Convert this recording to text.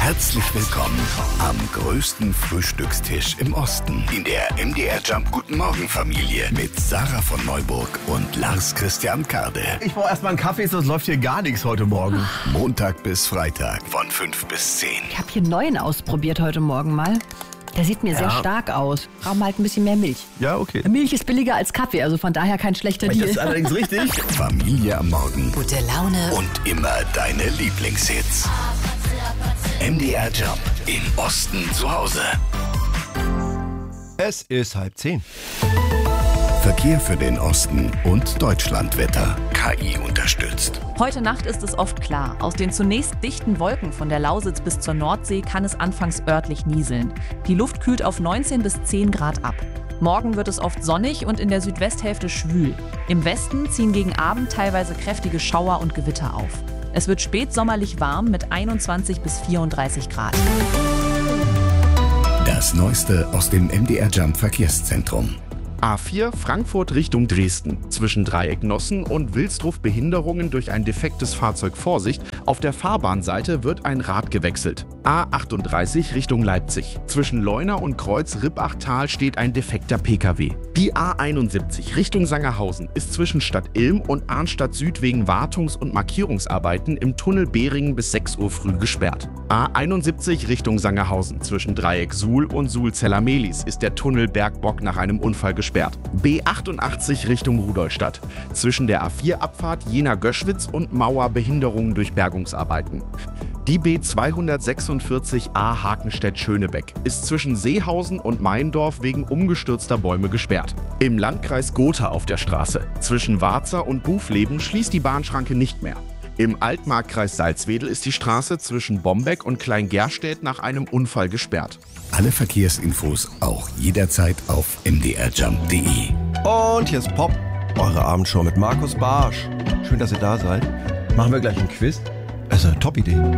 Herzlich willkommen am größten Frühstückstisch im Osten. In der MDR Jump Guten Morgen Familie mit Sarah von Neuburg und Lars Christian Karde. Ich brauche erstmal einen Kaffee, sonst läuft hier gar nichts heute Morgen. Montag bis Freitag von 5 bis 10. Ich habe hier einen neuen ausprobiert heute Morgen mal. Der sieht mir sehr stark aus. Brauchen halt ein bisschen mehr Milch. Ja, okay. Milch ist billiger als Kaffee, also von daher kein schlechter Das Deal. ist allerdings richtig. Familie am Morgen Gute Laune. und immer deine Lieblingshits. MDR Jump im Osten zu Hause. Es ist 9:30. Verkehr für den Osten und Deutschlandwetter. KI unterstützt. Heute Nacht ist es oft klar. Aus den zunächst dichten Wolken von der Lausitz bis zur Nordsee kann es anfangs örtlich nieseln. Die Luft kühlt auf 19 bis 10 Grad ab. Morgen wird es oft sonnig und in der Südwesthälfte schwül. Im Westen ziehen gegen Abend teilweise kräftige Schauer und Gewitter auf. Es wird spätsommerlich warm mit 21 bis 34 Grad. Das Neueste aus dem MDR Jump Verkehrszentrum. A4 Frankfurt Richtung Dresden. Zwischen Dreieck Nossen und Wilsdruf Behinderungen durch ein defektes Fahrzeug Vorsicht. Auf der Fahrbahnseite wird ein Rad gewechselt. A38 Richtung Leipzig. Zwischen Leuna und Kreuz Rippachtal steht ein defekter PKW. Die A71 Richtung Sangerhausen ist zwischen Stadt Ilm und Arnstadt Süd wegen Wartungs- und Markierungsarbeiten im Tunnel Behringen bis 6 Uhr früh gesperrt. A71 Richtung Sangerhausen. Zwischen Dreieck Suhl und Suhl-Zellermelis ist der Tunnel Bergbock nach einem Unfall gesperrt. B88 Richtung Rudolstadt. Zwischen der A4-Abfahrt Jena-Göschwitz und Mauer Behinderungen durch Bergungsarbeiten. Die B246A Hakenstedt-Schönebeck ist zwischen Seehausen und Meindorf wegen umgestürzter Bäume gesperrt. Im Landkreis Gotha auf der Straße. Zwischen Warza und Bufleben schließt die Bahnschranke nicht mehr. Im Altmarkkreis Salzwedel ist die Straße zwischen Bombeck und Kleingerstedt nach einem Unfall gesperrt. Alle Verkehrsinfos auch jederzeit auf mdrjump.de. Und hier ist Pop, eure Abendshow mit Markus Barsch. Schön, dass ihr da seid. Machen wir gleich ein Quiz? Das ist eine Top-Idee.